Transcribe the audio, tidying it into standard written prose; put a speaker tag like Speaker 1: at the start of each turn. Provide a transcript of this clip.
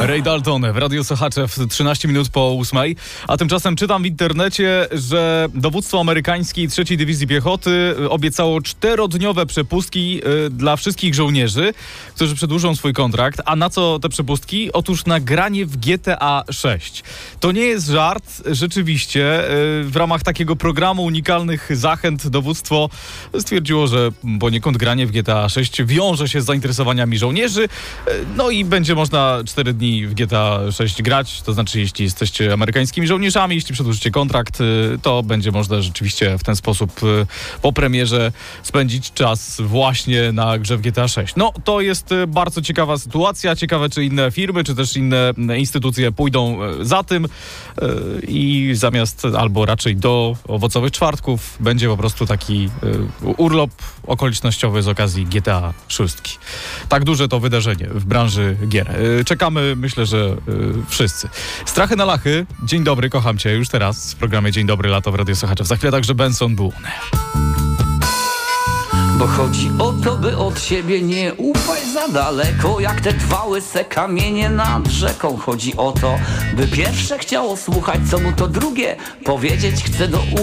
Speaker 1: Ray Dalton w Radio Sochaczew 13 minut po 8. A tymczasem czytam w internecie, że dowództwo amerykańskiej III Dywizji Piechoty obiecało 4-dniowe przepustki dla wszystkich żołnierzy, którzy przedłużą swój kontrakt. A na co te przepustki? Otóż na granie w GTA 6. To nie jest żart. Rzeczywiście w ramach takiego programu unikalnych zachęt dowództwo stwierdziło, że poniekąd granie w GTA 6 wiąże się z zainteresowaniami żołnierzy. No i będzie można 4 dni w GTA 6 grać, to znaczy jeśli jesteście amerykańskimi żołnierzami, jeśli przedłużycie kontrakt, to będzie można rzeczywiście w ten sposób po premierze spędzić czas właśnie na grze w GTA 6. No to jest bardzo ciekawa sytuacja, ciekawe czy inne firmy, czy też inne instytucje pójdą za tym i zamiast, albo raczej do owocowych czwartków będzie po prostu taki urlop okolicznościowy z okazji GTA 6. Tak duże to wydarzenie w branży gier. Czekamy, myślę, że wszyscy. Strachy na lachy. Dzień dobry, kocham cię już teraz w programie Dzień Dobry Lato w Radio Sochaczew. Za chwilę także Benson Boone.
Speaker 2: Bo chodzi o to, by od siebie nie upaść za daleko, jak te dwa łyse kamienie nad rzeką. Chodzi o to, by pierwsze chciało słuchać, co mu to drugie powiedzieć chce do ucha.